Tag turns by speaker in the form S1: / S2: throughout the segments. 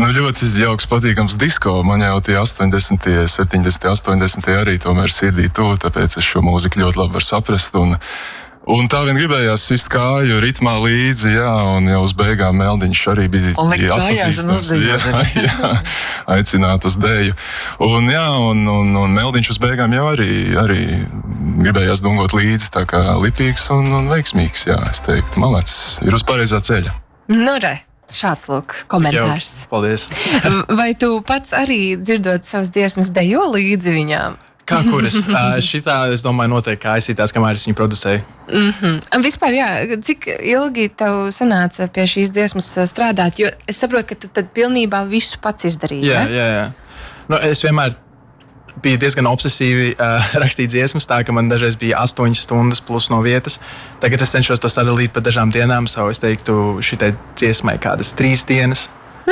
S1: Nu, ļoti jauks, patīkams disko. Man jau tie 80., 70., 80. arī tomēr sirdī tuvu, tāpēc es šo mūziku ļoti labi varu saprast. Un tā vien gribējās sist kāju ritmā līdzi, jā, un jau uz beigām Meldiņš arī bija atpazīstams. Jā, aicināt uz deju. Un jā, un Meldiņš uz beigām jau arī gribējās dungot līdzi, tā kā lipīgs un veiksmīgs, jā, es teiktu, malacis, ir uz pareizā ceļa.
S2: Nu, re. Šāds, lūk, komentārs.
S3: Paldies.
S2: Vai tu pats arī dzirdot savas dziesmas dejo līdzi viņām?
S3: Kā kuras? Šitā, es domāju, noteikti kā aizsītās, kamēr es viņu producēju.
S2: Vispār, jā, cik ilgi tev sanāca pie šīs dziesmas strādāt? Jo es saprotu, ka tu tad pilnībā visu pats izdarīji,
S3: Jā. Nu, es vienmēr biju diezgan obsesīvi rakstīt dziesmas, tā ka man dažreiz bija 8 stundas plus no vietas. Tagad es cenšos to sadalīt pa dažām dienām, savu es teiktu šitai dziesmai kādas 3 dienas.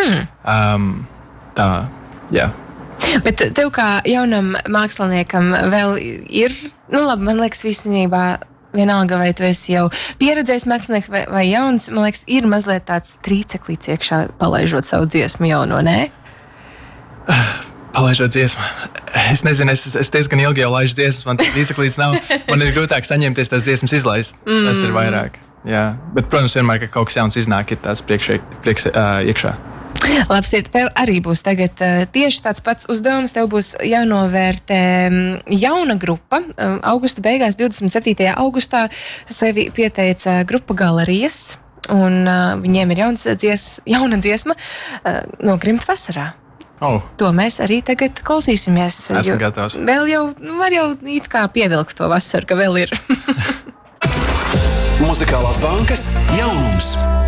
S3: Tā, jā.
S2: Bet tev kā jaunam māksliniekam vēl ir, nu labi, man liekas īstenībā vienalga, vai tu esi jau pieredzējis mākslinieks vai jauns, man liekas, ir mazliet tāds trīceklīts iekšā, palaižot savu dziesmu jauno, nē?
S3: Palaižot dziesmu. Es nezinu, es diezgan ilgi jau laižu dziesmas, man trīceklīts nav. Man ir grūtāk saņemties tās dziesmas izlaist. Tas ir vairāk. Jā. Bet, protams, vienmēr, ka kaut kas jauns iznāk, ir tās priekš iekšā.
S2: Labs ir, tev arī būs tagad tieši tāds pats uzdevums. Tev būs jānovērtē jauna grupa. Augusta beigās, 27. augustā, sevi pieteica grupa Galerijas, un viņiem ir jauna dziesma no Grimta vasarā. To mēs arī tagad klausīsimies.
S3: Esmu gatavs.
S2: Vēl jau, var jau it kā pievilkt to vasaru, ka vēl ir.
S4: Muzikālās bankas jaunums.